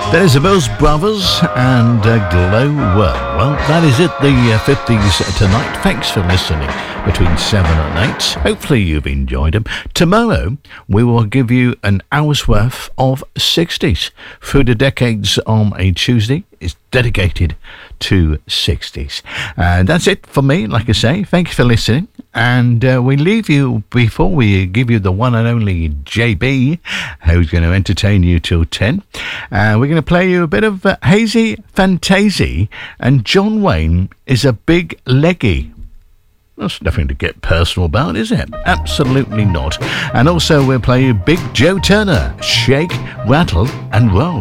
There's the Blues Brothers and Glow Worm. Well, that is it, the 50s tonight. Thanks for listening between 7 and 8. Hopefully you've enjoyed them. Tomorrow, we will give you an hour's worth of 60s. Through the decades on a Tuesday is dedicated to 60s. And that's it for me, like I say. Thank you for listening. And we leave you, before we give you the one and only JB, who's going to entertain you till 10. We're going to play you a bit of Hazy Fantasy, and John Wayne is a big leggy. That's nothing to get personal about, is it? Absolutely not. And also we'll play you Big Joe Turner, Shake, Rattle and Roll.